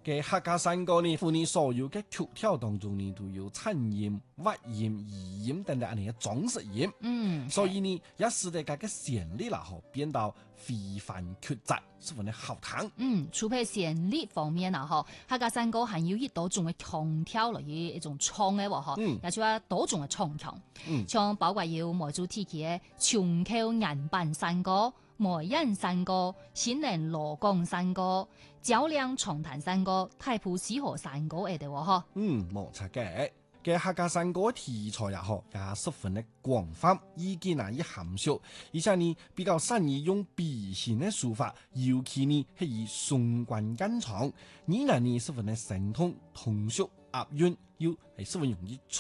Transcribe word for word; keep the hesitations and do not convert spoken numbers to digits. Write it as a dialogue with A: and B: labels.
A: 嘅客家山歌呢，乎你所有嘅曲調當中呢，都有顫音、滑音、移音等等呢嘅裝飾音。
B: 嗯，
A: 所以呢，也使得嗰個旋律啦，嗬，變到非凡曲折，十分的好聽。
B: 嗯，除咗旋律方面啊，嗬，客家山歌還有一多種嘅腔調嚟，一種唱嘅喎，嗬、
A: 嗯，
B: 也就話多種嘅唱腔。
A: 嗯，
B: 像包括有梅祖提起嘅瓊口岩板山歌、梅人山歌、新人羅崗山歌、較量長潭山歌、太埔西河山歌嚟嘅喎，嗬。
A: 嗯，冇錯嘅。嘅客家山歌題材也好，也十分的廣泛，意見難以涵述。而且呢，比較善於用筆形嘅書法，尤其呢係以雙關緊唱，語言呢十分的生動通俗押韻，又係十分容易